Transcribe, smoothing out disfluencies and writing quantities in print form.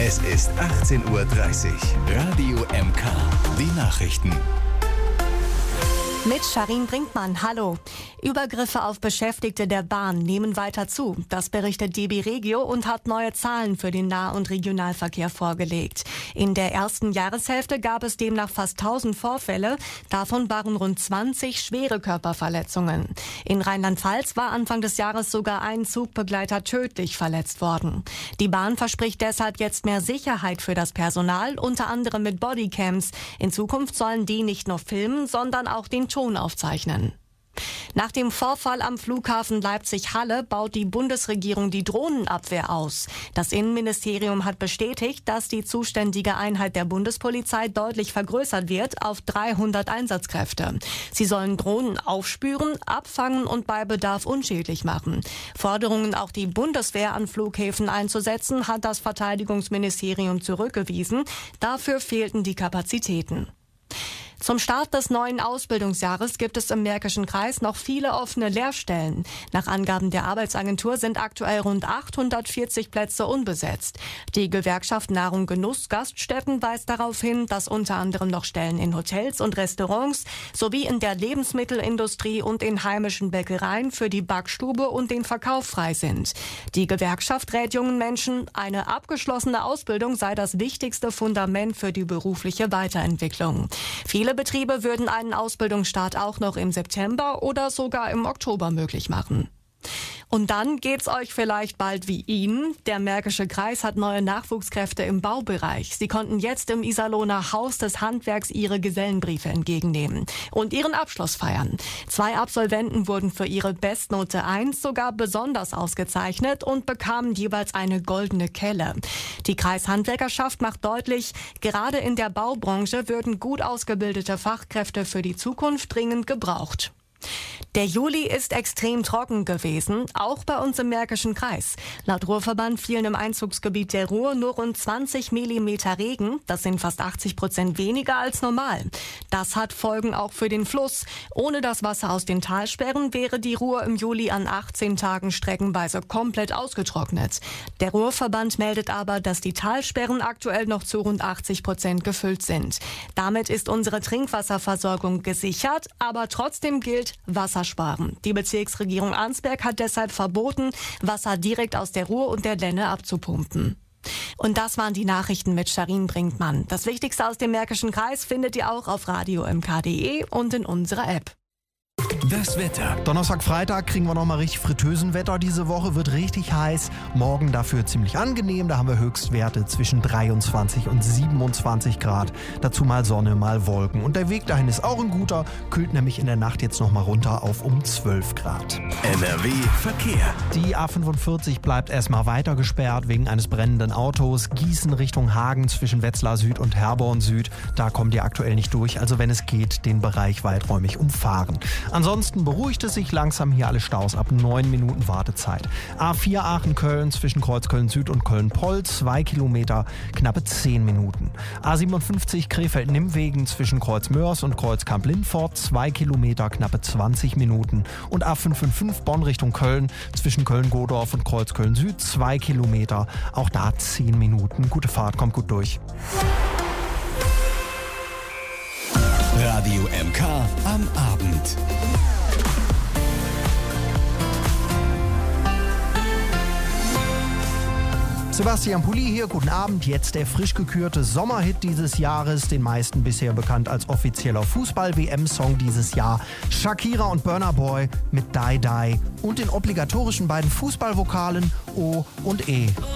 Es ist 18:30 Uhr. Radio MK. Die Nachrichten. Mit Sharin Brinkmann, hallo. Übergriffe auf Beschäftigte der Bahn nehmen weiter zu. Das berichtet DB Regio und hat neue Zahlen für den Nah- und Regionalverkehr vorgelegt. In der ersten Jahreshälfte gab es demnach fast 1000 Vorfälle. Davon waren rund 20 schwere Körperverletzungen. In Rheinland-Pfalz war Anfang des Jahres sogar ein Zugbegleiter tödlich verletzt worden. Die Bahn verspricht deshalb jetzt mehr Sicherheit für das Personal, unter anderem mit Bodycams. In Zukunft sollen die nicht nur filmen, sondern auch den Ton aufzeichnen. Nach dem Vorfall am Flughafen Leipzig-Halle baut die Bundesregierung die Drohnenabwehr aus. Das Innenministerium hat bestätigt, dass die zuständige Einheit der Bundespolizei deutlich vergrößert wird auf 300 Einsatzkräfte. Sie sollen Drohnen aufspüren, abfangen und bei Bedarf unschädlich machen. Forderungen, auch die Bundeswehr an Flughäfen einzusetzen, hat das Verteidigungsministerium zurückgewiesen. Dafür fehlten die Kapazitäten. Zum Start des neuen Ausbildungsjahres gibt es im Märkischen Kreis noch viele offene Lehrstellen. Nach Angaben der Arbeitsagentur sind aktuell rund 840 Plätze unbesetzt. Die Gewerkschaft Nahrung Genuss Gaststätten weist darauf hin, dass unter anderem noch Stellen in Hotels und Restaurants sowie in der Lebensmittelindustrie und in heimischen Bäckereien für die Backstube und den Verkauf frei sind. Die Gewerkschaft rät jungen Menschen, eine abgeschlossene Ausbildung sei das wichtigste Fundament für die berufliche Weiterentwicklung. Viele Betriebe würden einen Ausbildungsstart auch noch im September oder sogar im Oktober möglich machen. Und dann geht's euch vielleicht bald wie Ihnen. Der Märkische Kreis hat neue Nachwuchskräfte im Baubereich. Sie konnten jetzt im Iserlohner Haus des Handwerks ihre Gesellenbriefe entgegennehmen und ihren Abschluss feiern. 2 Absolventen wurden für ihre Bestnote 1 sogar besonders ausgezeichnet und bekamen jeweils eine goldene Kelle. Die Kreishandwerkerschaft macht deutlich, gerade in der Baubranche würden gut ausgebildete Fachkräfte für die Zukunft dringend gebraucht. Der Juli ist extrem trocken gewesen, auch bei uns im Märkischen Kreis. Laut Ruhrverband fielen im Einzugsgebiet der Ruhr nur rund 20 Millimeter Regen. Das sind fast 80% weniger als normal. Das hat Folgen auch für den Fluss. Ohne das Wasser aus den Talsperren wäre die Ruhr im Juli an 18 Tagen streckenweise komplett ausgetrocknet. Der Ruhrverband meldet aber, dass die Talsperren aktuell noch zu rund 80% gefüllt sind. Damit ist unsere Trinkwasserversorgung gesichert, aber trotzdem gilt Wasser sparen. Die Bezirksregierung Arnsberg hat deshalb verboten, Wasser direkt aus der Ruhr und der Lenne abzupumpen. Und das waren die Nachrichten mit Sharin Brinkmann. Das Wichtigste aus dem Märkischen Kreis findet ihr auch auf radiomk.de und in unserer App. Das Wetter. Donnerstag, Freitag kriegen wir nochmal richtig Fritteusenwetter diese Woche. Wird richtig heiß. Morgen dafür ziemlich angenehm. Da haben wir Höchstwerte zwischen 23 und 27 Grad. Dazu mal Sonne, mal Wolken. Und der Weg dahin ist auch ein guter. Kühlt nämlich in der Nacht jetzt nochmal runter auf um 12 Grad. NRW Verkehr. Die A45 bleibt erstmal weiter gesperrt wegen eines brennenden Autos. Gießen Richtung Hagen zwischen Wetzlar Süd und Herborn Süd. Da kommt ihr aktuell nicht durch. Also wenn es geht, den Bereich weiträumig umfahren. Ansonsten beruhigt es sich langsam hier alle Staus ab 9 Minuten Wartezeit. A4 Aachen-Köln zwischen Kreuzköln Süd und Köln-Poll 2 Kilometer, knappe 10 Minuten. A57 Krefeld-Nimwegen zwischen Kreuz-Mörs und Kreuz-Kamp-Lindfort 2 Kilometer, knappe 20 Minuten. Und A555 Bonn Richtung Köln zwischen Köln-Godorf und Kreuzköln Süd 2 Kilometer, auch da 10 Minuten. Gute Fahrt, kommt gut durch. Radio MK am Abend. Sebastian Pulli hier, guten Abend. Jetzt der frisch gekürte Sommerhit dieses Jahres, den meisten bisher bekannt als offizieller Fußball-WM-Song dieses Jahr. Shakira und Burna Boy mit Die Die und den obligatorischen beiden Fußballvokalen O und E.